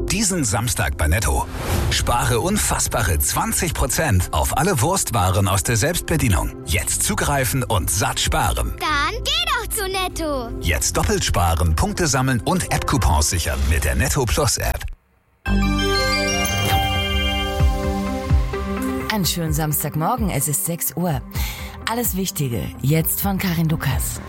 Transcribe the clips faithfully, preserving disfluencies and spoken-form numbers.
Diesen Samstag bei Netto. Spare unfassbare zwanzig Prozent auf alle Wurstwaren aus der Selbstbedienung. Jetzt zugreifen und satt sparen. Dann geh doch zu Netto. Jetzt doppelt sparen, Punkte sammeln und App-Coupons sichern mit der Netto Plus App. Einen schönen Samstagmorgen, es ist sechs Uhr. Alles Wichtige, jetzt von Karin Lukas.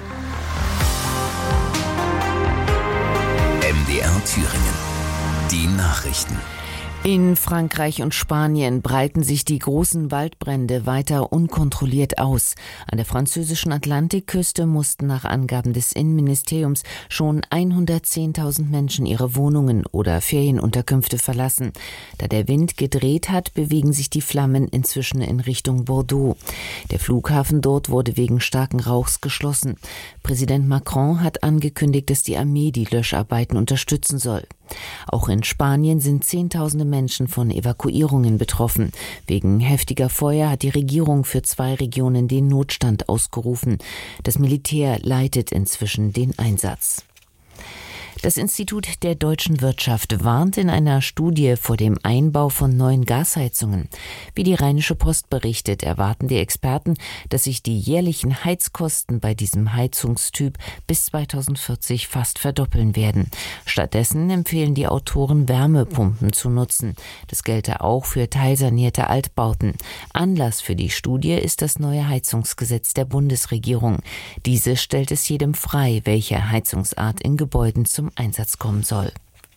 M D R Thüringen. Die Nachrichten. In Frankreich und Spanien breiten sich die großen Waldbrände weiter unkontrolliert aus. An der französischen Atlantikküste mussten nach Angaben des Innenministeriums schon hundertzehntausend Menschen ihre Wohnungen oder Ferienunterkünfte verlassen. Da der Wind gedreht hat, bewegen sich die Flammen inzwischen in Richtung Bordeaux. Der Flughafen dort wurde wegen starken Rauchs geschlossen. Präsident Macron hat angekündigt, dass die Armee die Löscharbeiten unterstützen soll. Auch in Spanien sind Zehntausende Menschen von Evakuierungen betroffen. Wegen heftiger Feuer hat die Regierung für zwei Regionen den Notstand ausgerufen. Das Militär leitet inzwischen den Einsatz. Das Institut der deutschen Wirtschaft warnt in einer Studie vor dem Einbau von neuen Gasheizungen. Wie die Rheinische Post berichtet, erwarten die Experten, dass sich die jährlichen Heizkosten bei diesem Heizungstyp bis zweitausendvierzig fast verdoppeln werden. Stattdessen empfehlen die Autoren, Wärmepumpen zu nutzen. Das gelte auch für teilsanierte Altbauten. Anlass für die Studie ist das neue Heizungsgesetz der Bundesregierung. Diese stellt es jedem frei, welche Heizungsart in Gebäuden zum Einsatz kommen soll.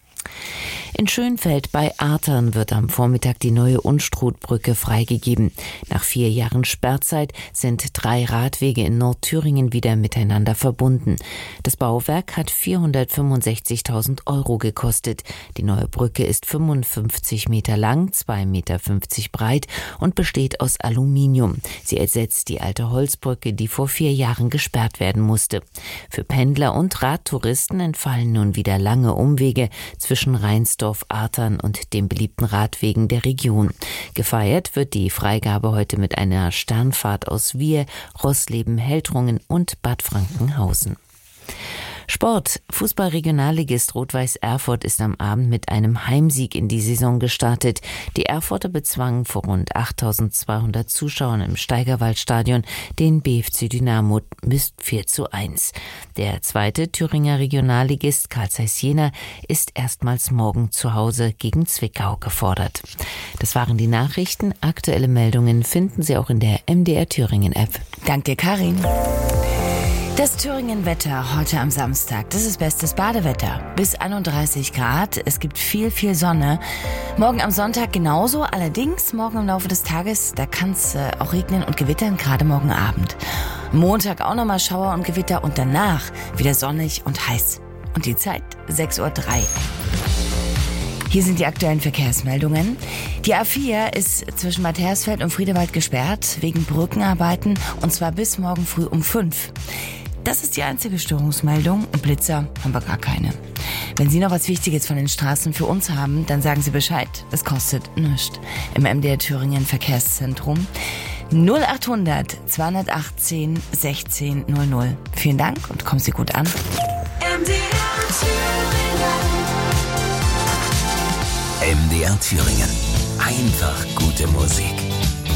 In Schönfeld bei Artern wird am Vormittag die neue Unstrutbrücke freigegeben. Nach vier Jahren Sperrzeit sind drei Radwege in Nordthüringen wieder miteinander verbunden. Das Bauwerk hat vierhundertfünfundsechzigtausend Euro gekostet. Die neue Brücke ist fünfundfünfzig Meter lang, zwei Meter fünfzig breit und besteht aus Aluminium. Sie ersetzt die alte Holzbrücke, die vor vier Jahren gesperrt werden musste. Für Pendler und Radtouristen entfallen nun wieder lange Umwege zwischen Rheinsdorf, Artern und den beliebten Radwegen der Region. Gefeiert wird die Freigabe heute mit einer Sternfahrt aus Wier, Rossleben, Heldrungen und Bad Frankenhausen. Sport. Fußball-Regionalligist Rot-Weiß Erfurt ist am Abend mit einem Heimsieg in die Saison gestartet. Die Erfurter bezwangen vor rund achttausendzweihundert Zuschauern im Steigerwaldstadion den B F C Dynamo mit vier zu eins. Der zweite Thüringer Regionalligist Carl Zeiss Jena ist erstmals morgen zu Hause gegen Zwickau gefordert. Das waren die Nachrichten. Aktuelle Meldungen finden Sie auch in der M D R Thüringen App. Dank dir, Karin. Das Thüringen-Wetter heute am Samstag, das ist bestes Badewetter. Bis einunddreißig Grad, es gibt viel, viel Sonne. Morgen am Sonntag genauso, allerdings morgen im Laufe des Tages, da kann es äh, auch regnen und gewittern, gerade morgen Abend. Montag auch nochmal Schauer und Gewitter und danach wieder sonnig und heiß. Und die Zeit sechs Uhr drei. Hier sind die aktuellen Verkehrsmeldungen. Die A vier ist zwischen Bad Hersfeld und Friedewald gesperrt wegen Brückenarbeiten und zwar bis morgen früh um fünf. Das ist die einzige Störungsmeldung und Blitzer haben wir gar keine. Wenn Sie noch was Wichtiges von den Straßen für uns haben, dann sagen Sie Bescheid. Es kostet nichts. Im M D R Thüringen Verkehrszentrum null achthundert zweihundertachtzehn sechzehn null null. Vielen Dank und kommen Sie gut an. M D R Thüringen. M D R Thüringen. Einfach gute Musik.